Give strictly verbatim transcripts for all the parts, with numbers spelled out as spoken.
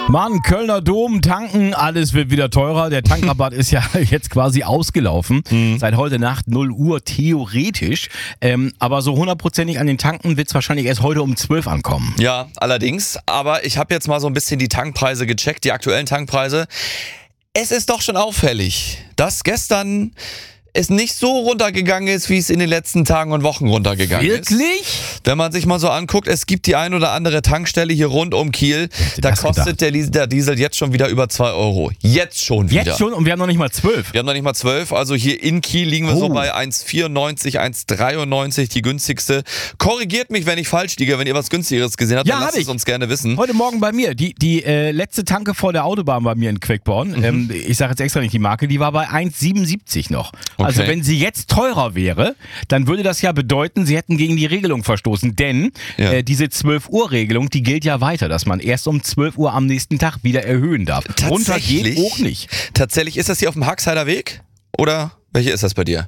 Mann, Kölner Dom, tanken, alles wird wieder teurer. Der Tankrabatt ist ja jetzt quasi ausgelaufen. Mhm. Seit heute Nacht null Uhr theoretisch. Ähm, aber so hundertprozentig an den Tanken wird es wahrscheinlich erst heute um zwölf ankommen. Ja, allerdings. Aber ich habe jetzt mal so ein bisschen die Tankpreise gecheckt, die aktuellen Tankpreise. Es ist doch schon auffällig, dass gestern es nicht so runtergegangen ist, wie es in den letzten Tagen und Wochen runtergegangen Wirklich? ist. Wirklich? Wenn man sich mal so anguckt, es gibt die ein oder andere Tankstelle hier rund um Kiel, da kostet der Diesel jetzt schon wieder über zwei Euro. Jetzt schon wieder. Jetzt schon? Und wir haben noch nicht mal zwölf. Wir haben noch nicht mal zwölf, also hier in Kiel liegen wir oh. so bei eins vierundneunzig, eins dreiundneunzig, die günstigste. Korrigiert mich, wenn ich falsch liege, wenn ihr was günstigeres gesehen habt, ja, dann lasst ich. es uns gerne wissen. Heute Morgen bei mir, die, die äh, letzte Tanke vor der Autobahn bei mir in Quickborn, mhm. ähm, ich sage jetzt extra nicht die Marke, die war bei eins siebenundsiebzig noch. Okay. Also wenn sie jetzt teurer wäre, dann würde das ja bedeuten, sie hätten gegen die Regelung verstoßen, denn ja. äh, diese zwölf Uhr Regelung, die gilt ja weiter, dass man erst um zwölf Uhr am nächsten Tag wieder erhöhen darf. Runter geht auch nicht. Tatsächlich, ist das hier auf dem Haxheider Weg? Oder welche ist das bei dir?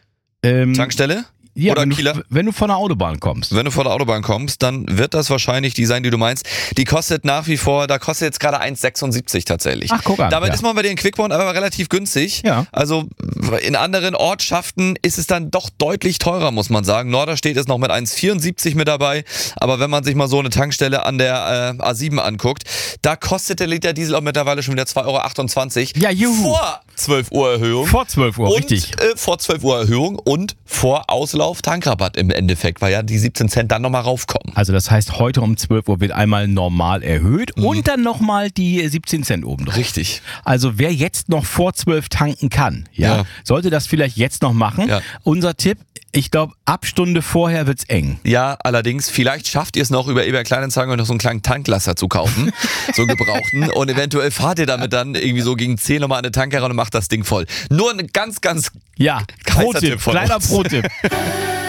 Ähm, Tankstelle? Ja, Oder wenn Kieler? du, wenn du von der Autobahn kommst. Wenn du von der Autobahn kommst, dann wird das wahrscheinlich die sein, die du meinst. Die kostet nach wie vor, da kostet jetzt gerade eins sechsundsiebzig tatsächlich. Ach, guck an. Damit ja. ist man bei den Quickborn aber relativ günstig. Ja. Also in anderen Ortschaften ist es dann doch deutlich teurer, muss man sagen. Norderstedt ist noch mit eins vierundsiebzig mit dabei. Aber wenn man sich mal so eine Tankstelle an der äh, A sieben anguckt, da kostet der Liter Diesel auch mittlerweile schon wieder zwei Euro achtundzwanzig. Ja, juhu. Vor zwölf Uhr Erhöhung. Vor zwölf Uhr, und, richtig. Äh, vor zwölf Uhr Erhöhung und vor Auslauf Tankrabatt im Endeffekt, weil ja die siebzehn Cent dann nochmal raufkommen. Also das heißt, heute um zwölf Uhr wird einmal normal erhöht mhm. und dann nochmal die siebzehn Cent oben drauf. Richtig. Also wer jetzt noch vor zwölf tanken kann, ja, Ja. sollte das vielleicht jetzt noch machen. Ja. Unser Tipp, ich glaube, ab Stunde vorher wird's eng. Ja, allerdings, vielleicht schafft ihr es noch über eBay Kleinanzeigen noch so einen kleinen Tanklaster zu kaufen, so einen gebrauchten, und eventuell fahrt ihr damit dann irgendwie so gegen zehn nochmal an eine Tanke ran und macht das Ding voll. Nur ein ganz, ganz Ja, heißer Pro-Tipp, Tipp von kleiner uns. Pro-Tipp.